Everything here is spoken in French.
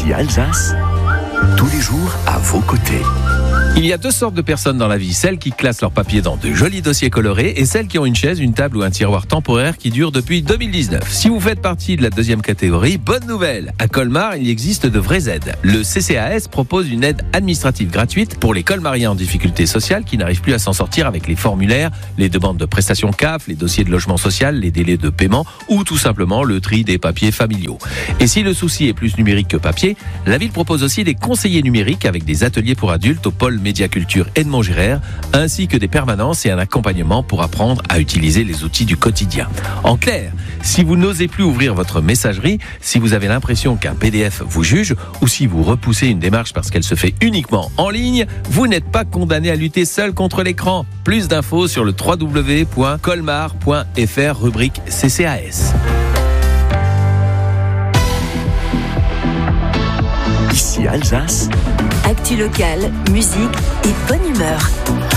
Ici Alsace, tous les jours à vos côtés. Il y a deux sortes de personnes dans la vie, celles qui classent leurs papiers dans de jolis dossiers colorés et celles qui ont une chaise, une table ou un tiroir temporaire qui dure depuis 2019. Si vous faites partie de la deuxième catégorie, bonne nouvelle. À Colmar, il existe de vraies aides. Le CCAS propose une aide administrative gratuite pour les colmariens en difficulté sociale qui n'arrivent plus à s'en sortir avec les formulaires, les demandes de prestations CAF, les dossiers de logement social, les délais de paiement ou tout simplement le tri des papiers familiaux. Et si le souci est plus numérique que papier, la ville propose aussi des conseillers numériques avec des ateliers pour adultes au pôle Médiaculture Edmond Girard, ainsi que des permanences et un accompagnement pour apprendre à utiliser les outils du quotidien. En clair, si vous n'osez plus ouvrir votre messagerie, si vous avez l'impression qu'un PDF vous juge, ou si vous repoussez une démarche parce qu'elle se fait uniquement en ligne, vous n'êtes pas condamné à lutter seul contre l'écran. Plus d'infos sur le www.colmar.fr rubrique CCAS. Ici Alsace, Actu locale, musique et bonne humeur.